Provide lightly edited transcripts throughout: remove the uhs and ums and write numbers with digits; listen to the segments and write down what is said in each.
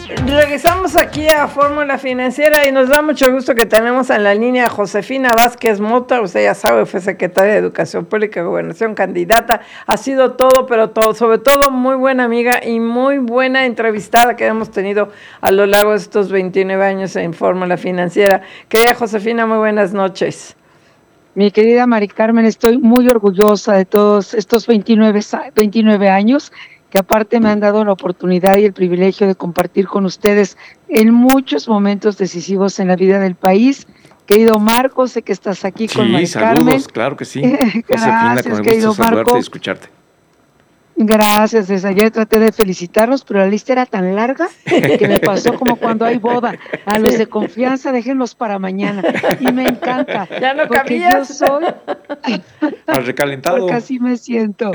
Regresamos aquí a Fórmula Financiera y nos da mucho gusto que tenemos en la línea a Josefina Vázquez Mota. Usted ya sabe, fue secretaria de Educación Pública y Gobernación, candidata, ha sido todo, pero todo, sobre todo muy buena amiga y muy buena entrevistada que hemos tenido a lo largo de estos 29 años en Fórmula Financiera. Querida Josefina, muy buenas noches. Mi querida Mari Carmen, estoy muy orgullosa de todos estos 29 años, que aparte me han dado la oportunidad y el privilegio de compartir con ustedes en muchos momentos decisivos en la vida del país. Querido Marco, sé que estás aquí con Mari Carmen. Sí, saludos, claro que sí. Josefina, con el gusto de saludarte y escucharte. Gracias, desde ayer traté de felicitarlos, pero la lista era tan larga que me pasó como cuando hay boda. A los de confianza, déjenlos para mañana. Y me encanta. Ya no porque cabías. yo soy... Al recalentado. Porque así me siento.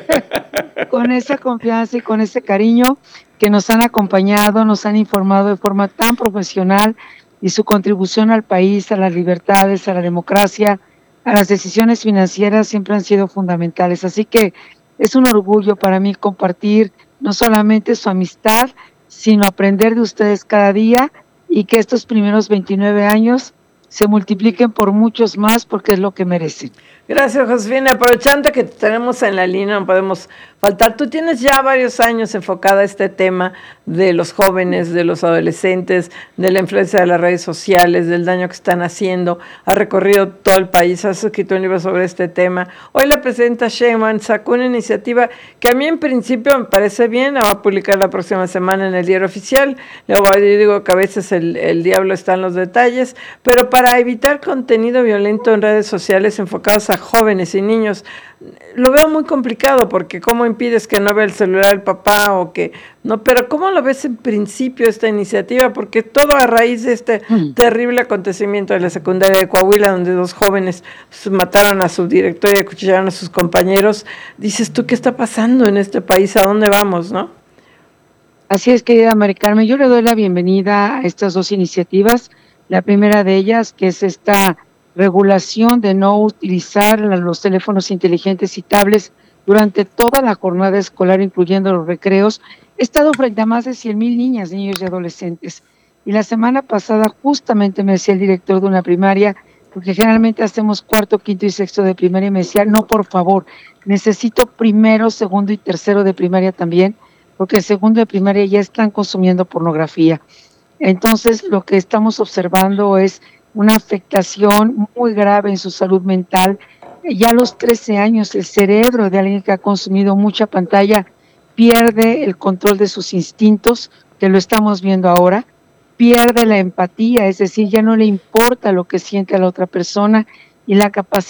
Con esa confianza y con ese cariño que nos han acompañado, nos han informado de forma tan profesional y su contribución al país, a las libertades, a la democracia, a las decisiones financieras siempre han sido fundamentales. Así que es un orgullo para mí compartir no solamente su amistad, sino aprender de ustedes cada día y que estos primeros 29 años se multipliquen por muchos más porque es lo que merecen. Gracias, Josefina. Aprovechando que te tenemos en la línea, no podemos faltar. Tú tienes ya varios años enfocada a este tema de los jóvenes, de los adolescentes, de la influencia de las redes sociales, del daño que están haciendo. Has recorrido todo el país, has escrito un libro sobre este tema. Hoy la presidenta Sheinbaum sacó una iniciativa que a mí en principio me parece bien, la va a publicar la próxima semana en el Diario Oficial. Luego yo digo que a veces el diablo está en los detalles, pero para evitar contenido violento en redes sociales enfocados a jóvenes y niños, lo veo muy complicado porque cómo impides que no vea el celular el papá o que no, pero cómo lo ves en principio esta iniciativa, porque todo a raíz de este terrible acontecimiento de la secundaria de Coahuila donde 2 jóvenes mataron a su director y acuchillaron a sus compañeros. Dices tú, ¿qué está pasando en este país? ¿A dónde vamos, no? Así es, querida Mari Carmen, yo le doy la bienvenida a estas 2 iniciativas. La primera de ellas, que es esta regulación de no utilizar los teléfonos inteligentes y tablets durante toda la jornada escolar, incluyendo los recreos. He estado frente a más de 100,000 niñas, niños y adolescentes. Y la semana pasada justamente me decía el director de una primaria, porque generalmente hacemos 4., 5. y 6. de primaria, y me decía, no, por favor, necesito 1., 2. y 3. de primaria también, porque en 2. de primaria ya están consumiendo pornografía. Entonces, lo que estamos observando es una afectación muy grave en su salud mental. Ya a los 13 años, el cerebro de alguien que ha consumido mucha pantalla pierde el control de sus instintos, que lo estamos viendo ahora, pierde la empatía, es decir, ya no le importa lo que siente a la otra persona y la capacidad